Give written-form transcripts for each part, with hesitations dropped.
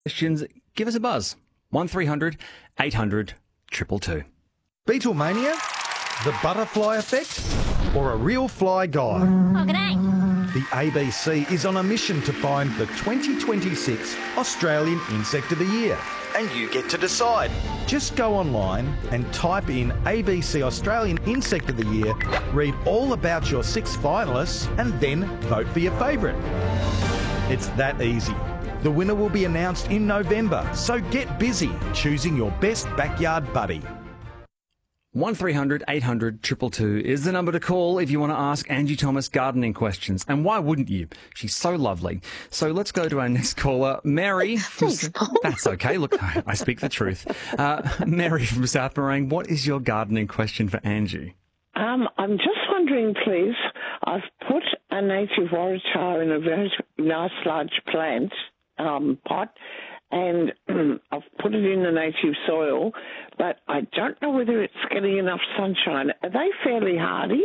Questions, give us a buzz. 1300 800 222. Beetlemania, the butterfly effect, or a real fly guy? Oh, g'day. The ABC is on a mission to find the 2026 Australian Insect of the Year. And you get to decide. Just go online and type in ABC Australian Insect of the Year, read all about your 6 finalists, and then vote for your favourite. It's that easy. The winner will be announced in November, so get busy choosing your best backyard buddy. 1300 800 222 is the number to call if you want to ask Angie Thomas gardening questions. And why wouldn't you? She's so lovely. So let's go to our next caller, Mary. Thanks, Paul. That's okay. Look, I speak the truth. Mary from South Morang, what is your gardening question for Angie? I'm just wondering, please, I've put a native waratah in a very nice large plant pot, and I've put it in the native soil, but I don't know whether it's getting enough sunshine. Are they fairly hardy?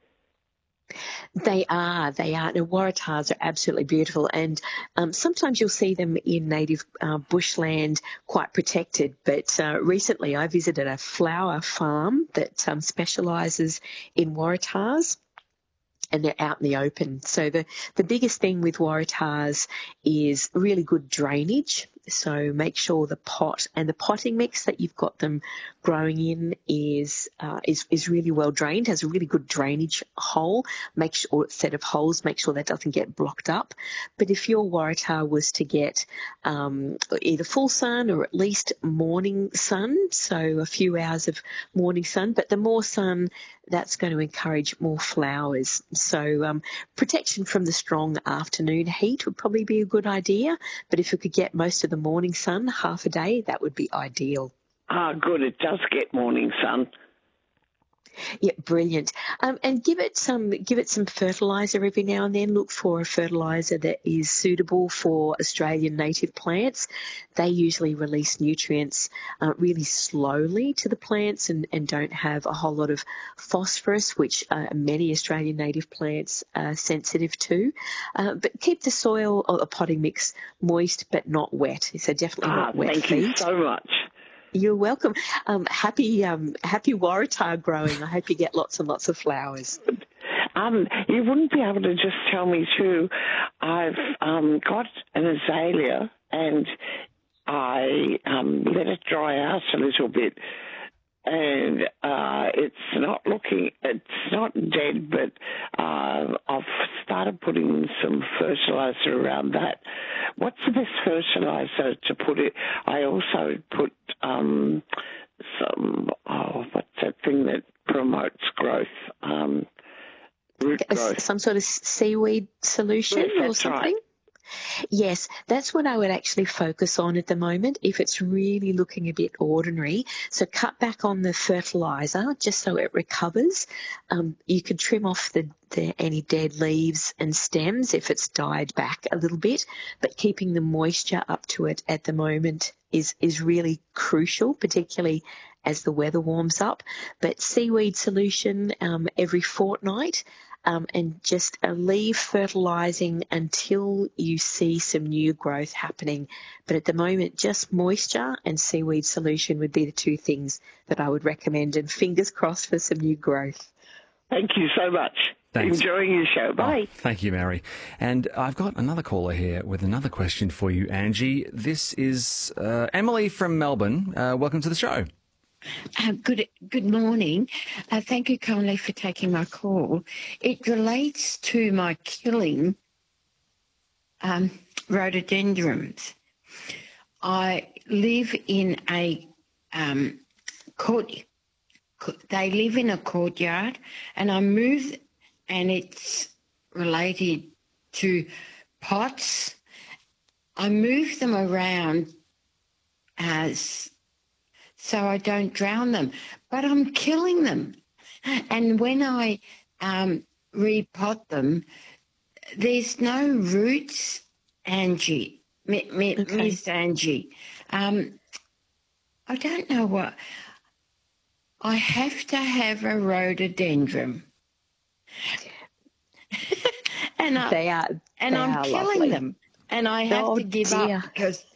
They are. The waratahs are absolutely beautiful, and sometimes you'll see them in native bushland quite protected. But recently I visited a flower farm that specialises in waratahs, and they're out in the open. So the biggest thing with waratahs is really good drainage. So make sure the pot and the potting mix that you've got them growing in is really well drained, has a really good drainage hole. Make sure, or set of holes, make sure that doesn't get blocked up. But if your waratah was to get either full sun or at least morning sun, so a few hours of morning sun, but the more sun, that's going to encourage more flowers. So protection from the strong afternoon heat would probably be a good idea. But if you could get most of the morning sun, half a day, that would be ideal. Ah, good. It does get morning sun. Yeah, brilliant. And give it some fertiliser every now and then. Look for a fertiliser that is suitable for Australian native plants. They usually release nutrients really slowly to the plants and don't have a whole lot of phosphorus, which many Australian native plants are sensitive to. But keep the soil or the potting mix moist but not wet. So definitely not wet feet. Thank you so much. You're welcome. Happy waratah growing. I hope you get lots and lots of flowers. You wouldn't be able to just tell me too, I've got an azalea and I let it dry out a little bit, and it's not dead, but I've started putting some fertiliser around that. What's the best fertiliser to put it? I also put what's that thing that promotes growth? Root growth. Some sort of seaweed solution or something? Right. Yes, that's what I would actually focus on at the moment if it's really looking a bit ordinary. So cut back on the fertiliser just so it recovers. You could trim off any dead leaves and stems if it's died back a little bit, but keeping the moisture up to it at the moment is really crucial, particularly as the weather warms up. But seaweed solution every fortnight. And just leave fertilising until you see some new growth happening. But at the moment, just moisture and seaweed solution would be the two things that I would recommend, and fingers crossed for some new growth. Thank you so much. Thanks. Enjoying your show. Bye. Oh, thank you, Mary. And I've got another caller here with another question for you, Angie. This is Emily from Melbourne. Welcome to the show. Good morning. Thank you kindly for taking my call. It relates to my killing rhododendrons. I live in a they live in a courtyard, and I moved, and it's related to pots. I move them around so I don't drown them, but I'm killing them. And when I repot them, there's no roots, Angie, Miss Angie. I don't know what. I have to have a rhododendron. and I'm killing them. And I have to give up because